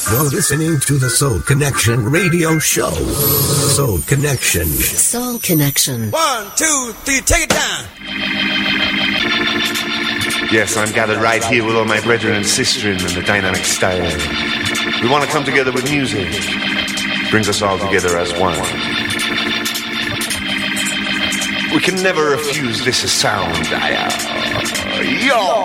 You're listening to the Soul Connection radio show. Soul Connection. Soul Connection. 1, 2, 3, take it down. Yes, I'm gathered right here with all my brethren and sistren in the dynamic style. We want to come together with music. Brings us all together as one. We can never refuse this sound. Yo!